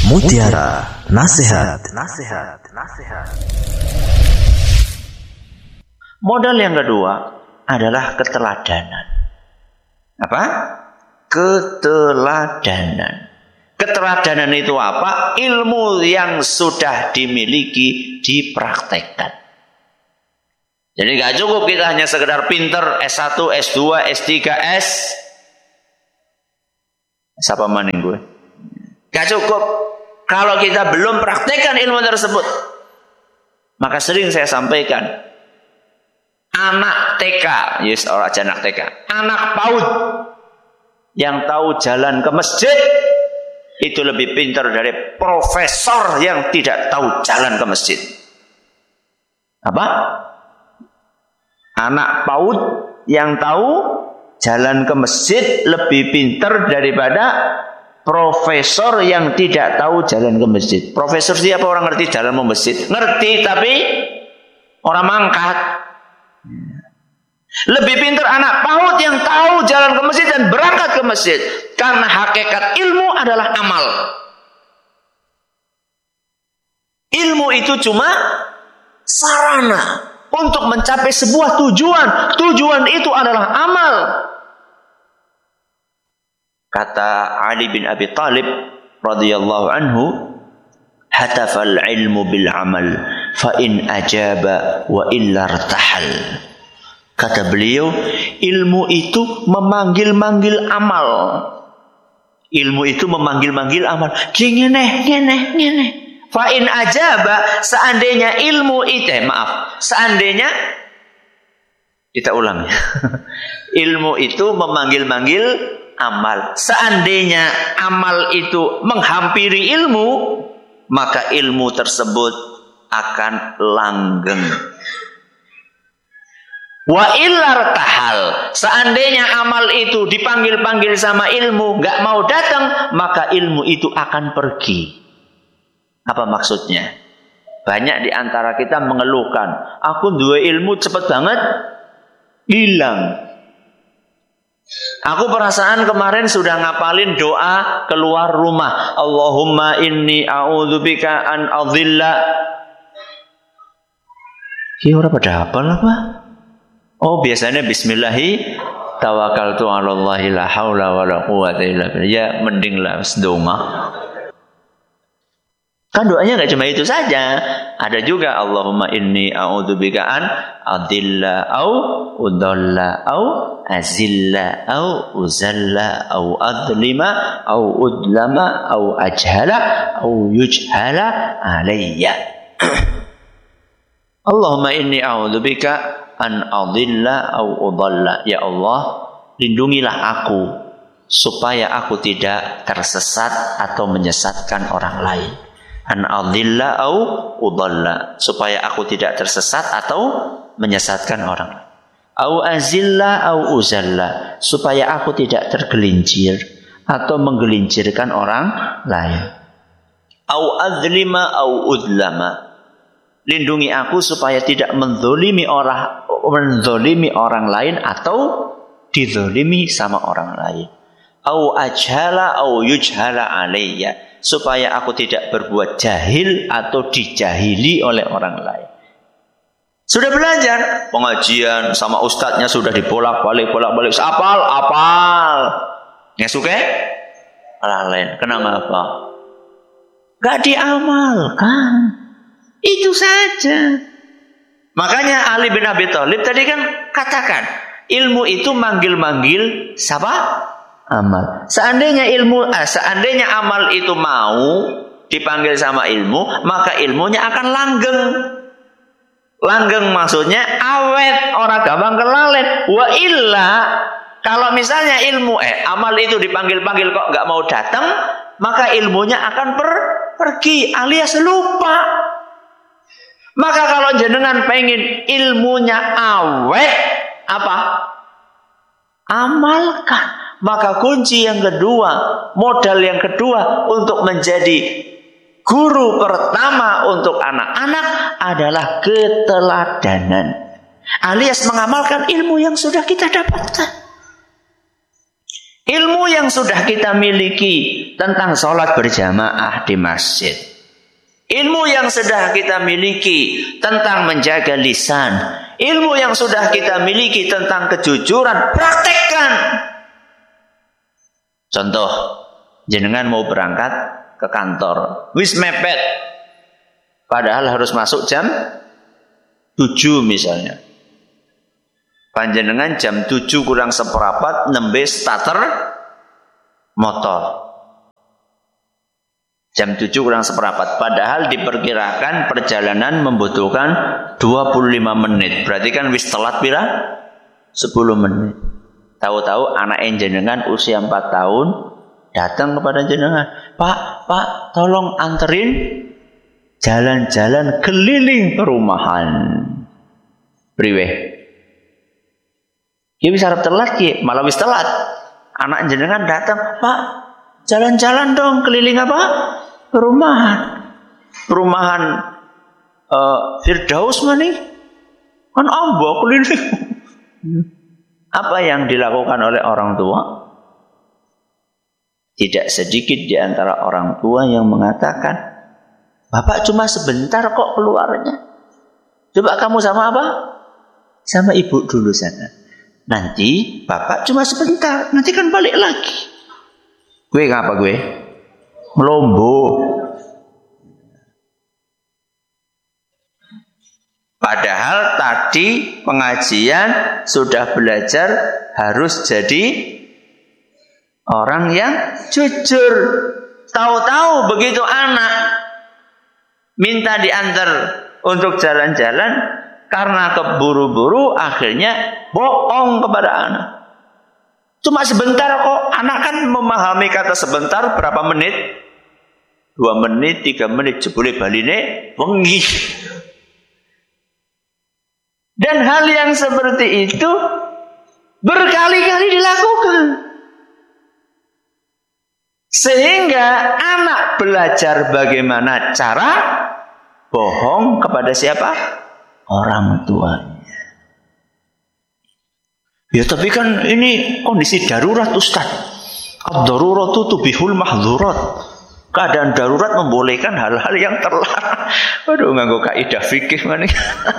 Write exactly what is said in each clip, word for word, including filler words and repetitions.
Mutiara Nasihat. Nasihat. Nasihat. Modal yang kedua adalah keteladanan. Apa? Keteladanan. Keteladanan itu apa? Ilmu yang sudah dimiliki dipraktekkan. Jadi gak cukup kita hanya sekedar pinter S satu, S dua, S tiga, S siapa maning gue? Gak cukup kalau kita belum praktekkan ilmu tersebut. Maka sering saya sampaikan, anak T K, yes, orang aja anak T K, anak PAUD yang tahu jalan ke masjid itu lebih pintar dari profesor yang tidak tahu jalan ke masjid. Apa? Anak PAUD yang tahu jalan ke masjid lebih pintar daripada profesor yang tidak tahu jalan ke masjid. Profesor siapa orang ngerti jalan ke masjid? Ngerti tapi orang mangkat. Lebih pintar anak PAUD yang tahu jalan ke masjid dan berangkat ke masjid. Karena hakikat ilmu adalah amal. Ilmu itu cuma sarana untuk mencapai sebuah tujuan. Tujuan itu adalah amal. Kata Ali bin Abi Thalib radhiyallahu anhu, hatafal ilmu bil amal fa in ajaba wa illa irtahal. Kata beliau, ilmu itu memanggil-manggil amal. Ilmu itu memanggil-manggil amal. Gini, gini, gini. Fa in ajaba, seandainya ilmu itu, eh, maaf, seandainya kita ulang. Ilmu itu memanggil-manggil amal. Seandainya amal itu menghampiri ilmu, maka ilmu tersebut akan langgeng. Wa illar tahal, seandainya amal itu dipanggil-panggil sama ilmu, gak mau datang, maka ilmu itu akan pergi. Apa maksudnya? Banyak di antara kita mengeluhkan, aku dua ilmu cepet banget hilang. Aku perasaan kemarin sudah ngapalin doa keluar rumah. Allahumma inni a'udzubika an adhilla. Ya orang pada hafal apa? Oh biasanya bismillahi tawakkaltu 'alallahi la haula wala quwwata illa billah. Ya mendinglah sedonga. Kan doanya enggak cuma itu saja. Ada juga Allahumma inni a'udzubika an adilla au udalla au azilla au uzalla au adlima au udlama au ajhala au yujhala alayya. Allahumma inni a'udzubika an adilla au udalla. Ya Allah, lindungilah aku supaya aku tidak tersesat atau menyesatkan orang lain. An adilla au udalla, supaya aku tidak tersesat atau menyesatkan orang lain. Au azilla au uzalla, supaya aku tidak tergelincir atau menggelincirkan orang lain. Au adlima au udlama, lindungi aku supaya tidak menzolimi orang menzolimi orang lain atau dizolimi sama orang lain. Au ajhala au yujhala alayya, supaya aku tidak berbuat jahil atau dijahili oleh orang lain. Sudah belajar pengajian sama ustadznya, sudah dibolak-balik bolak-balik, apal apal ngesuke lain. Kenapa? Gak diamalkan. Itu saja. Makanya Ali bin Abi Thalib tadi kan katakan, ilmu itu manggil-manggil siapa? Amal. Seandainya ilmu, eh, seandainya amal itu mau dipanggil sama ilmu, maka ilmunya akan langgeng. Langgeng maksudnya awet, orang gampang kelalen. Wa illa, kalau misalnya ilmu, eh amal itu dipanggil-panggil kok nggak mau datang, maka ilmunya akan per, pergi alias lupa. Maka kalau jenengan pengen ilmunya awet, apa? Amalkan. Maka kunci yang kedua, modal yang kedua untuk menjadi guru pertama untuk anak-anak adalah keteladanan, alias mengamalkan ilmu yang sudah kita dapatkan. Ilmu yang sudah kita miliki tentang sholat berjamaah di masjid. Ilmu yang sudah kita miliki tentang menjaga lisan. Ilmu yang sudah kita miliki tentang kejujuran. Praktekkan. Contoh, jenengan mau berangkat ke kantor. Wis mepet. Padahal harus masuk jam tujuh misalnya. Panjenengan jam tujuh kurang seperempat nembe starter motor. Jam tujuh kurang seperempat. Padahal diperkirakan perjalanan membutuhkan dua puluh lima menit. Berarti kan wis telat pira? sepuluh menit. Tahu-tahu anak jenengan usia empat tahun datang kepada jenengan. Pak, Pak, tolong anterin jalan-jalan keliling perumahan. Priwe. Dia bisa harap telat, ya. Malah wis telat. Anak jenengan datang, Pak, jalan-jalan dong keliling apa? Perumahan. Perumahan uh, Firdaus mana? Kan ambok keliling. Apa yang dilakukan oleh orang tua? Tidak sedikit di antara orang tua yang mengatakan, Bapak cuma sebentar kok keluarnya. Coba kamu sama apa? Sama ibu dulu sana. Nanti Bapak cuma sebentar, nanti kan balik lagi. Gue ngapa gue? Melombo. Padahal tadi pengajian sudah belajar harus jadi orang yang jujur. Tahu-tahu begitu anak minta diantar untuk jalan-jalan, karena keburu-buru akhirnya bohong kepada anak. Cuma sebentar kok. Anak kan memahami kata sebentar berapa menit? Dua menit, tiga menit. Jebule baline wengi. Dan hal yang seperti itu berkali-kali dilakukan. Sehingga anak belajar bagaimana cara bohong kepada siapa? Orang tuanya. Ya tapi kan ini kondisi darurat Ustaz. Ad-daruratu tubihul mahdzurat. Keadaan darurat membolehkan hal-hal yang terlarang. Waduh, nganggo kaidah fikih mana?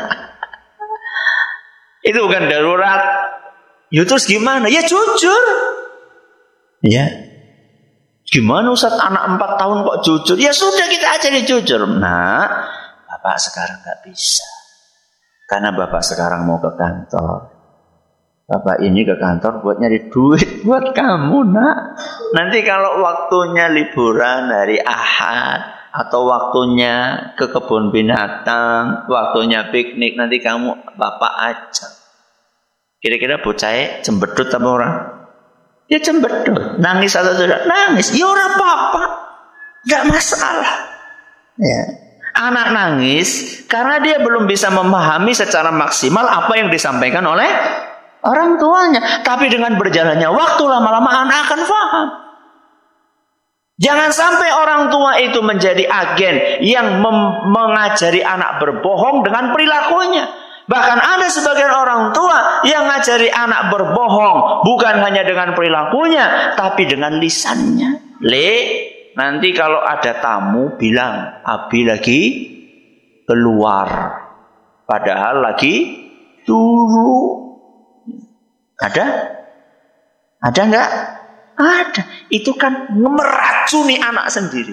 Itu bukan darurat. Ya terus gimana? Ya jujur. Ya. Gimana Ustaz, anak empat tahun kok jujur? Ya sudah, kita ajari jujur. Nah, Bapak sekarang gak bisa. Karena Bapak sekarang mau ke kantor. Bapak ini ke kantor buat nyari duit buat kamu, nak. Nanti kalau waktunya liburan hari Ahad, atau waktunya ke kebun binatang, waktunya piknik, nanti kamu Bapak ajak. Kira-kira bocah cembedut sama orang? Ya cembedut. Nangis atau tidak? Nangis. Ya ora apa-apa. Enggak masalah. Ya. Anak nangis karena dia belum bisa memahami secara maksimal apa yang disampaikan oleh orang tuanya. Tapi dengan berjalannya waktu, lama-lama anak akan paham. Jangan sampai orang tua itu menjadi agen yang mem- mengajari anak berbohong dengan perilakunya. Bahkan ada sebagian orang tua yang ngajari anak berbohong bukan hanya dengan perilakunya, tapi dengan lisannya. Le, nanti kalau ada tamu bilang, Abi lagi keluar. Padahal lagi turu. Ada? Ada enggak? Ada. Itu kan meracuni anak sendiri.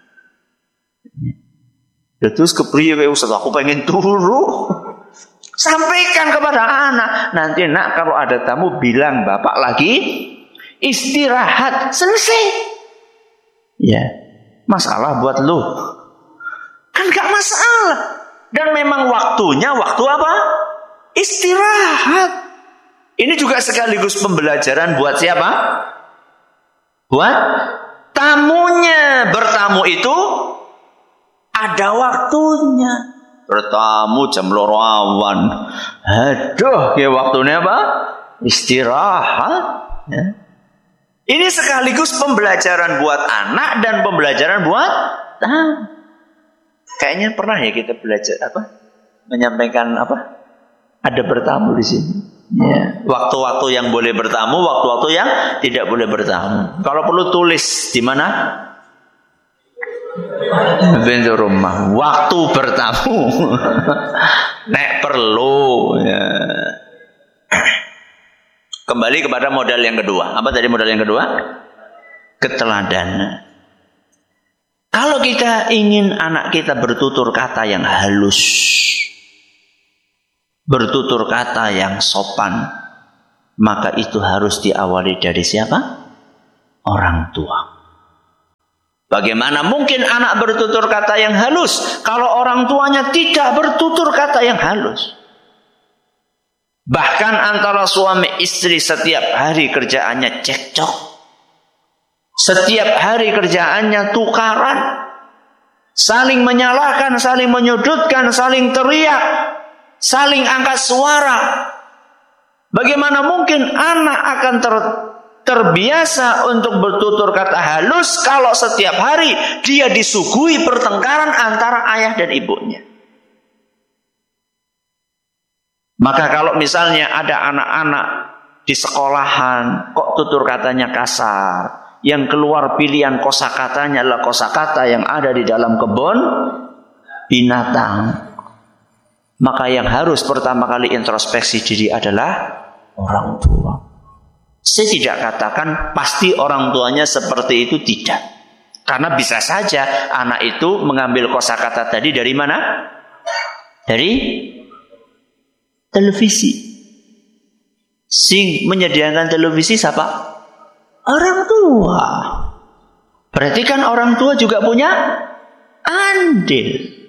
Ya, terus kepriye wae Ustaz, aku pengen turu. Sampaikan kepada anak. Nanti nak kalau ada tamu bilang Bapak lagi istirahat. Selesai. Ya. Masalah buat lu. Kan gak masalah. Dan memang waktunya waktu apa? Istirahat. Ini juga sekaligus pembelajaran buat siapa? Buat tamunya. Bertamu itu ada waktunya. Bertamu jam loro awan. Aduh, ya waktunya apa? Istirahat. Ya. Ini sekaligus pembelajaran buat anak dan pembelajaran buat tamu. Kayaknya pernah ya kita belajar apa? Menyampaikan apa? Ada bertamu di sini. Ya, waktu-waktu yang boleh bertamu, waktu-waktu yang tidak boleh bertamu. Kalau perlu tulis di mana? Pintu rumah. Waktu bertamu. Nek perlu. Ya. Kembali kepada modal yang kedua. Apa tadi modal yang kedua? Keteladanan. Kalau kita ingin anak kita bertutur kata yang halus, bertutur kata yang sopan, maka itu harus diawali dari siapa? Orang tua. Bagaimana mungkin anak bertutur kata yang halus kalau orang tuanya tidak bertutur kata yang halus? Bahkan antara suami istri setiap hari kerjaannya cekcok. Setiap hari kerjaannya tukaran. Saling menyalahkan, saling menyudutkan, saling teriak, saling angkat suara. Bagaimana mungkin anak akan ter, terbiasa untuk bertutur kata halus kalau setiap hari dia disuguhi pertengkaran antara ayah dan ibunya? Maka kalau misalnya ada anak-anak di sekolahan kok tutur katanya kasar, yang keluar pilihan kosakatanya adalah kosakata yang ada di dalam kebun binatang, maka yang harus pertama kali introspeksi diri adalah orang tua. Saya tidak katakan pasti orang tuanya seperti itu, tidak. Karena bisa saja anak itu mengambil kosakata tadi dari mana? Dari televisi. Sing menyediakan televisi siapa? Orang tua. Berarti kan orang tua juga punya andil.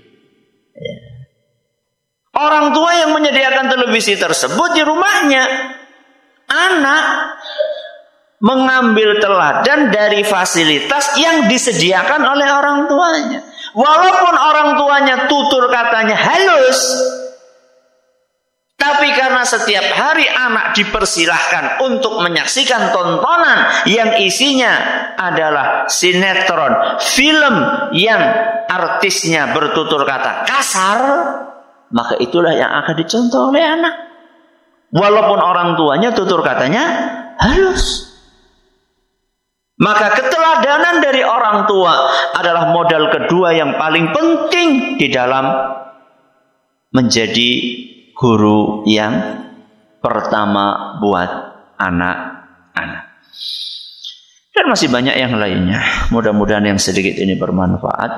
Orang tua yang menyediakan televisi tersebut di rumahnya, anak mengambil teladan dari fasilitas yang disediakan oleh orang tuanya. Walaupun orang tuanya tutur katanya halus, tapi karena setiap hari anak dipersilahkan untuk menyaksikan tontonan yang isinya adalah sinetron, film yang artisnya bertutur kata kasar, maka itulah yang akan dicontoh oleh anak. Walaupun orang tuanya tutur katanya halus. Maka keteladanan dari orang tua adalah modal kedua yang paling penting di dalam menjadi guru yang pertama buat anak-anak. Dan masih banyak yang lainnya. Mudah-mudahan yang sedikit ini bermanfaat.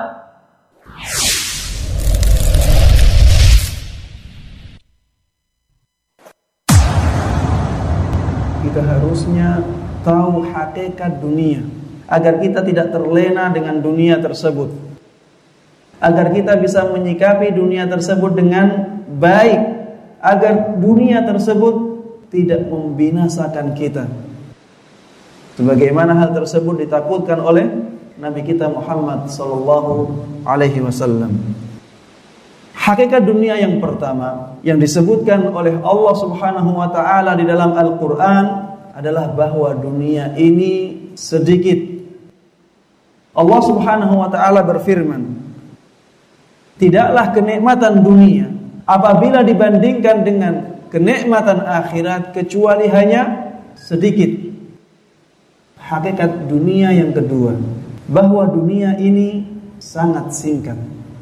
Kita harusnya tahu hakikat dunia agar kita tidak terlena dengan dunia tersebut, agar kita bisa menyikapi dunia tersebut dengan baik, agar dunia tersebut tidak membinasakan kita, sebagaimana hal tersebut ditakutkan oleh Nabi kita Muhammad sallallahu alaihi wasallam. Hakikat dunia yang pertama yang disebutkan oleh Allah Subhanahu wa taala di dalam Al-Qur'an adalah bahwa dunia ini sedikit. Allah Subhanahu wa taala berfirman, tidaklah kenikmatan dunia apabila dibandingkan dengan kenikmatan akhirat kecuali hanya sedikit. Hakikat dunia yang kedua, bahwa dunia ini sangat singkat.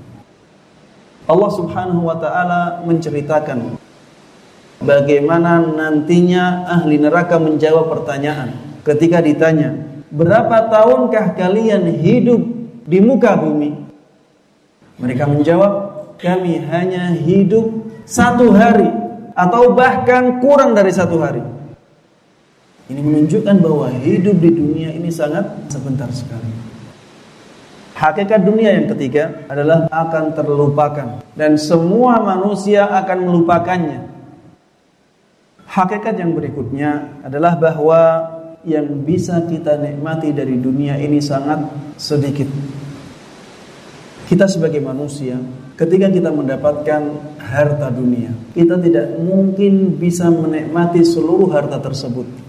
Allah Subhanahu wa taala menceritakan bagaimana nantinya ahli neraka menjawab pertanyaan ketika ditanya, berapa tahunkah kalian hidup di muka bumi? Mereka menjawab, kami hanya hidup satu hari atau bahkan kurang dari satu hari. Ini menunjukkan bahwa hidup di dunia ini sangat sebentar sekali. Hakikat dunia yang ketiga adalah akan terlupakan dan semua manusia akan melupakannya. Hakikat yang berikutnya adalah bahwa yang bisa kita nikmati dari dunia ini sangat sedikit. Kita sebagai manusia, ketika kita mendapatkan harta dunia, kita tidak mungkin bisa menikmati seluruh harta tersebut.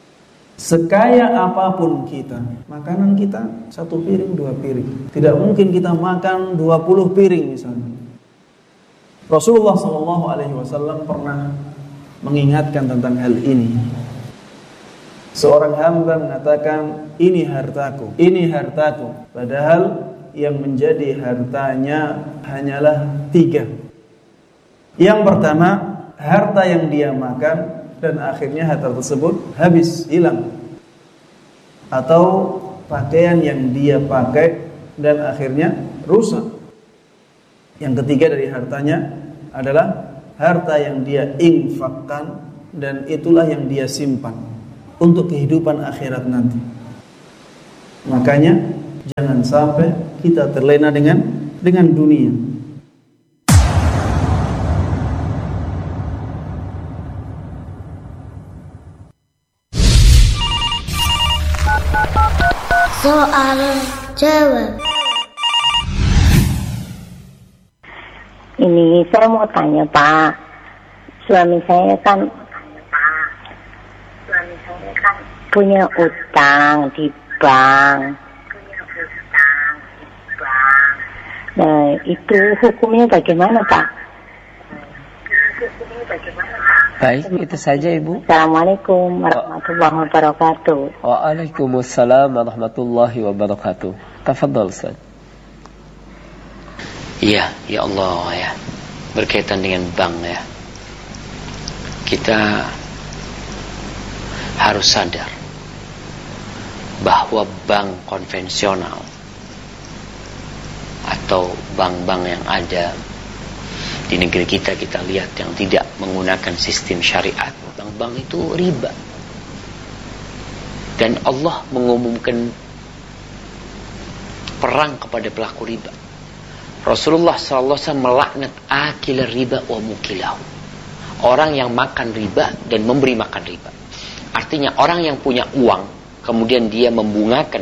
Sekaya apapun kita, makanan kita satu piring, dua piring, tidak mungkin kita makan dua puluh piring misalnya. Rasulullah shallallahu alaihi wasallam pernah mengingatkan tentang hal ini. Seorang hamba mengatakan, ini hartaku, ini hartaku, padahal yang menjadi hartanya hanyalah tiga. Yang pertama, harta yang dia makan dan akhirnya harta tersebut habis, hilang. Atau pakaian yang dia pakai dan akhirnya rusak. Yang ketiga dari hartanya adalah harta yang dia infakkan dan itulah yang dia simpan untuk kehidupan akhirat nanti. Makanya jangan sampai kita terlena dengan dengan dunia. Soal jawab. Ini saya mau tanya Pak, suami saya kan suami saya kan punya utang di bank. Punya utang di bank. Nah, itu hukumnya bagaimana Pak? Hukumnya bagaimana Pak? Baik, itu saja Ibu. Assalamualaikum warahmatullahi wabarakatuh. Waalaikumsalam warahmatullahi wabarakatuh. Tafadhal Ustaz. Iya, ya Allah ya. Berkaitan dengan bank ya. Kita harus sadar bahwa bank konvensional atau bank-bank yang ada di negeri kita, kita lihat yang tidak menggunakan sistem syariat, bank-bank itu riba. Dan Allah mengumumkan perang kepada pelaku riba. Rasulullah shallallahu alaihi wasallam melaknat akil riba wa mukilahu, orang yang makan riba dan memberi makan riba. Artinya orang yang punya uang kemudian dia membungakan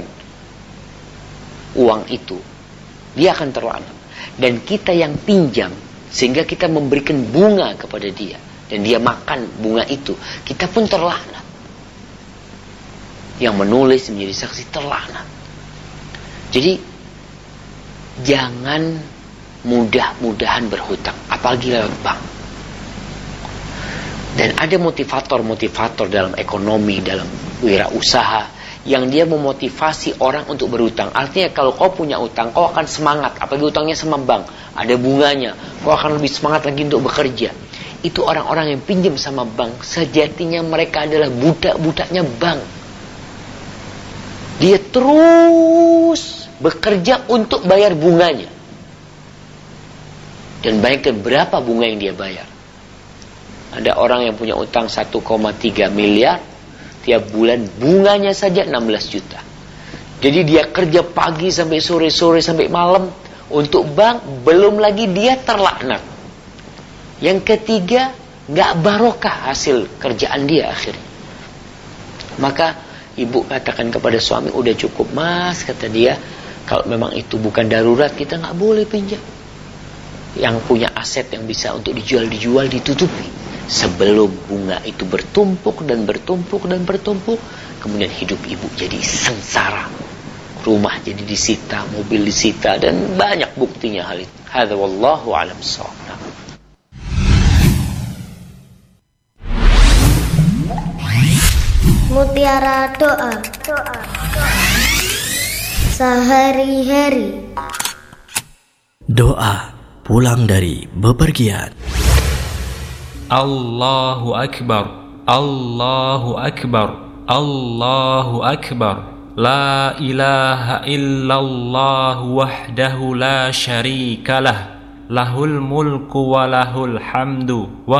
uang itu, dia akan terlaknat. Dan kita yang pinjam sehingga kita memberikan bunga kepada dia dan dia makan bunga itu, kita pun terlaknat. Yang menulis menjadi saksi terlaknat. Jadi jangan mudah-mudahan berhutang, apalagi lewat bank. Dan ada motivator-motivator dalam ekonomi, dalam wirausaha yang dia memotivasi orang untuk berhutang. Artinya kalau kau punya utang, kau akan semangat, apalagi utangnya sama bank, ada bunganya, kau akan lebih semangat lagi untuk bekerja. Itu orang-orang yang pinjam sama bank, sejatinya mereka adalah budak-budaknya bank. Dia terus bekerja untuk bayar bunganya. Dan bayangkan berapa bunga yang dia bayar. Ada orang yang punya utang satu koma tiga miliar, tiap bulan bunganya saja enam belas juta. Jadi dia kerja pagi sampai sore-sore sampai malam untuk bank, belum lagi dia terlaknat. Yang ketiga, gak barokah hasil kerjaan dia akhirnya. Maka ibu katakan kepada suami, udah cukup mas, kata dia, kalau memang itu bukan darurat kita gak boleh pinjam. Yang punya aset yang bisa untuk dijual-dijual ditutupi sebelum bunga itu bertumpuk dan bertumpuk dan bertumpuk, kemudian hidup ibu jadi sengsara, rumah jadi disita, mobil disita, dan banyak buktinya hal itu. Hadza wallahu a'lam bissawab. Mutiara doa. Doa. Sehari-hari. Doa pulang dari bepergian. Allahu Akbar, Allahu Akbar, Allahu Akbar. La ilaha illallah wahdahu la syarika lah. Lahul mulku wa lahul hamdu.